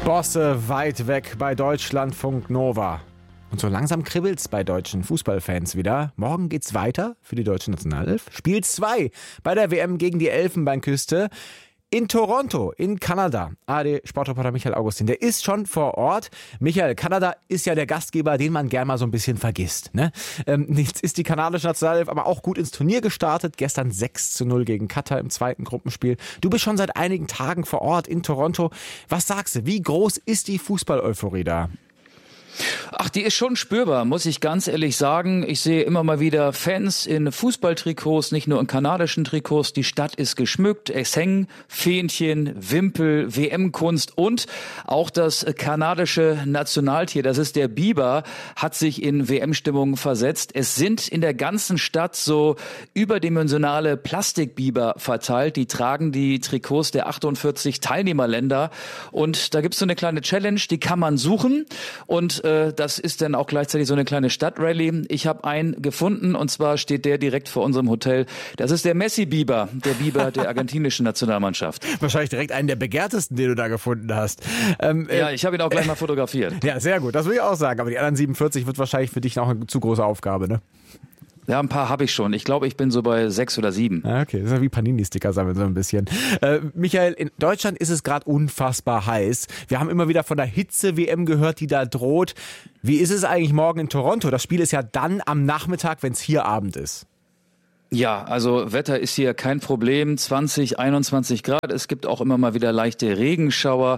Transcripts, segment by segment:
Bosse weit weg bei Deutschlandfunk Nova. Und so langsam kribbelt's bei deutschen Fußballfans wieder. Morgen geht's weiter für die deutsche Nationalelf. Spiel 2 bei der WM gegen die Elfenbeinküste in Toronto in Kanada. ARD-Sportreporter Michael Augustin, der ist schon vor Ort. Michael, Kanada ist ja der Gastgeber, den man gern mal so ein bisschen vergisst. Ne? Jetzt ist die kanadische Nationalelf aber auch gut ins Turnier gestartet. Gestern 6:0 gegen Katar im zweiten Gruppenspiel. Du bist schon seit einigen Tagen vor Ort in Toronto. Was sagst du, wie groß ist die Fußball-Euphorie da? Ach, die ist schon spürbar, muss ich ganz ehrlich sagen. Ich sehe immer mal wieder Fans in Fußballtrikots, nicht nur in kanadischen Trikots. Die Stadt ist geschmückt, es hängen Fähnchen, Wimpel, WM-Kunst und auch das kanadische Nationaltier, das ist der Biber, hat sich in WM-Stimmung versetzt. Es sind in der ganzen Stadt so überdimensionale Plastikbiber verteilt. Die tragen die Trikots der 48 Teilnehmerländer. Und da gibt's so eine kleine Challenge, die kann man suchen. Und das ist dann auch gleichzeitig so eine kleine Stadtrallye. Ich habe einen gefunden und zwar steht der direkt vor unserem Hotel. Das ist der Messi-Biber, der Biber der argentinischen Nationalmannschaft. Wahrscheinlich direkt einen der begehrtesten, den du da gefunden hast. Ja, ich habe ihn auch gleich mal fotografiert. Ja, sehr gut, das will ich auch sagen. Aber die anderen 47 wird wahrscheinlich für dich noch eine zu große Aufgabe, ne? Ja, ein paar habe ich schon. Ich glaube, ich bin so bei 6 oder 7. Okay, das ist ja wie Panini-Sticker sammeln so ein bisschen. Michael, in Deutschland ist es gerade unfassbar heiß. Wir haben immer wieder von der Hitze-WM gehört, die da droht. Wie ist es eigentlich morgen in Toronto? Das Spiel ist ja dann am Nachmittag, wenn es hier Abend ist. Ja, also Wetter ist hier kein Problem, 20, 21 Grad. Es gibt auch immer mal wieder leichte Regenschauer.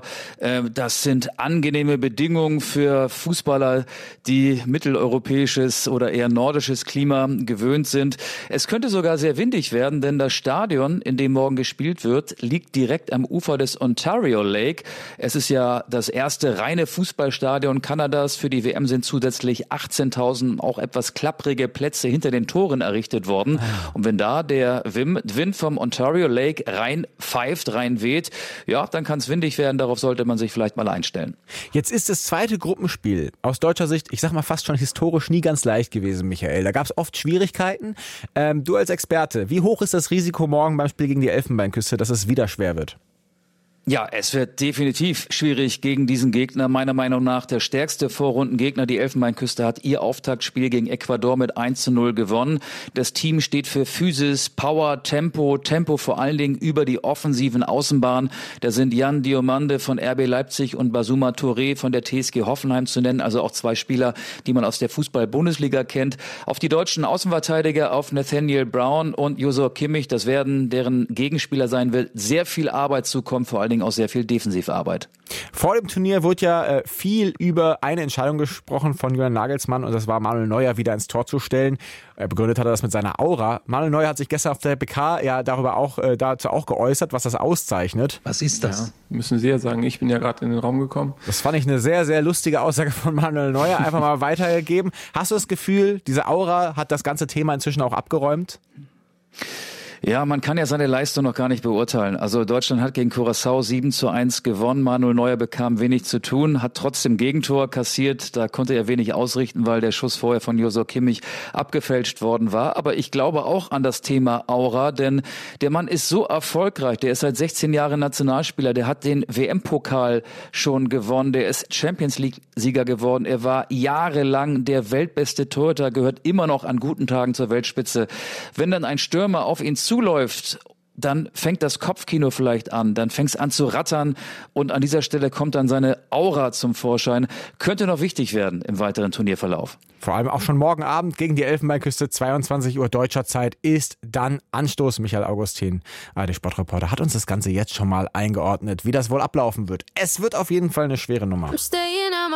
Das sind angenehme Bedingungen für Fußballer, die mitteleuropäisches oder eher nordisches Klima gewöhnt sind. Es könnte sogar sehr windig werden, denn das Stadion, in dem morgen gespielt wird, liegt direkt am Ufer des Ontario Lake. Es ist ja das erste reine Fußballstadion Kanadas. Für die WM sind zusätzlich 18.000 auch etwas klapprige Plätze hinter den Toren errichtet worden. Und wenn da der Wind vom Ontario Lake rein pfeift, rein weht, ja, dann kann es windig werden. Darauf sollte man sich vielleicht mal einstellen. Jetzt ist das zweite Gruppenspiel aus deutscher Sicht, ich sag mal fast schon historisch nie ganz leicht gewesen, Michael. Da gab es oft Schwierigkeiten. Du als Experte, wie hoch ist das Risiko morgen beim Spiel gegen die Elfenbeinküste, dass es wieder schwer wird? Ja, es wird definitiv schwierig gegen diesen Gegner. Meiner Meinung nach der stärkste Vorrundengegner. Die Elfenbeinküste hat ihr Auftaktspiel gegen Ecuador mit 1:0 gewonnen. Das Team steht für Physis, Power, Tempo vor allen Dingen über die offensiven Außenbahnen. Da sind Jan Diomande von RB Leipzig und Basuma Touré von der TSG Hoffenheim zu nennen. Also auch zwei Spieler, die man aus der Fußball-Bundesliga kennt. Auf die deutschen Außenverteidiger, auf Nathaniel Brown und Josor Kimmich, das werden deren Gegenspieler sein, wird sehr viel Arbeit zukommen, vor allem auch sehr viel Defensivarbeit. Vor dem Turnier wurde ja viel über eine Entscheidung gesprochen von Julian Nagelsmann und das war Manuel Neuer wieder ins Tor zu stellen. Begründet hat er das mit seiner Aura. Manuel Neuer hat sich gestern auf der PK ja dazu auch geäußert, was das auszeichnet. Was ist das? Ja, müssen Sie ja sagen, ich bin ja gerade in den Raum gekommen. Das fand ich eine sehr, sehr lustige Aussage von Manuel Neuer, einfach mal weitergegeben. Hast du das Gefühl, diese Aura hat das ganze Thema inzwischen auch abgeräumt? Ja, man kann ja seine Leistung noch gar nicht beurteilen. Also Deutschland hat gegen Curaçao 7:1 gewonnen. Manuel Neuer bekam wenig zu tun, hat trotzdem Gegentor kassiert. Da konnte er wenig ausrichten, weil der Schuss vorher von Josor Kimmich abgefälscht worden war. Aber ich glaube auch an das Thema Aura, denn der Mann ist so erfolgreich. Der ist seit 16 Jahren Nationalspieler. Der hat den WM-Pokal schon gewonnen. Der ist Champions-League-Sieger geworden. Er war jahrelang der weltbeste Torhüter, gehört immer noch an guten Tagen zur Weltspitze. Wenn dann ein Stürmer auf ihn zuläuft, dann fängt das Kopfkino vielleicht an, dann fängt es an zu rattern und an dieser Stelle kommt dann seine Aura zum Vorschein. Könnte noch wichtig werden im weiteren Turnierverlauf. Vor allem auch schon morgen Abend gegen die Elfenbeinküste, 22 Uhr deutscher Zeit, ist dann Anstoß. Michael Augustin, der Sportreporter, hat uns das Ganze jetzt schon mal eingeordnet, wie das wohl ablaufen wird. Es wird auf jeden Fall eine schwere Nummer.